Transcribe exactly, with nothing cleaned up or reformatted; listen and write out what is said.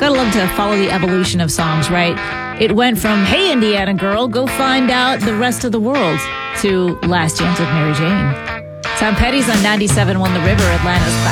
Gotta love to follow the evolution of songs, right? It went from, hey, Indiana girl, go find out the rest of the world, to Last Chance with Mary Jane. Tom Petty's on ninety-seven point one The River, Atlanta's classic.